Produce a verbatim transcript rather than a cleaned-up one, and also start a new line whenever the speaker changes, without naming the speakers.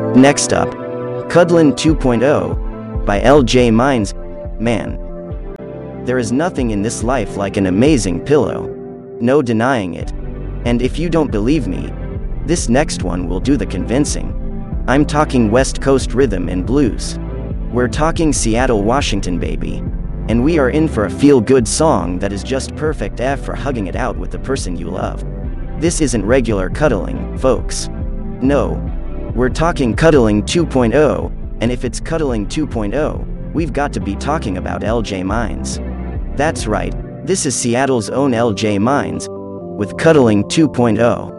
Next up, Cuddlin' two point oh by L J Mines. Man, there is nothing in this life like an amazing pillow. No denying it. And if you don't believe me, this next one will do the convincing. I'm talking West Coast rhythm and blues. We're talking Seattle, Washington, baby. And we are in for a feel-good song that is just perfect F for hugging it out with the person you love. This isn't regular cuddling, folks. No. We're talking Cuddling two point oh, and if it's Cuddling two point oh, we've got to be talking about L J Mines. That's right, this is Seattle's own L J Mines, with Cuddling two point oh.